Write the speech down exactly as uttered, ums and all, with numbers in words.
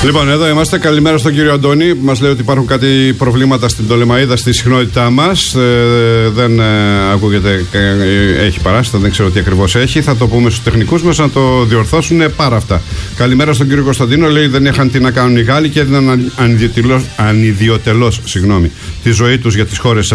Λοιπόν, εδώ είμαστε. Καλημέρα στον κύριο Αντώνη, που μας λέει ότι υπάρχουν κάτι προβλήματα στην Πτολεμαΐδα στη συχνότητά μας. Ε, δεν ε, ακούγεται, ε, έχει παράστα, δεν ξέρω τι ακριβώς έχει. Θα το πούμε στους τεχνικούς μας να το διορθώσουν. Πάρα αυτά. Καλημέρα στον κύριο Κωνσταντίνο, λέει δεν είχαν τι να κάνουν οι Γάλλοι και έδιναν ανιδιοτελώς, ανιδιοτελώς συγγνώμη, τη ζωή τους για τις χώρες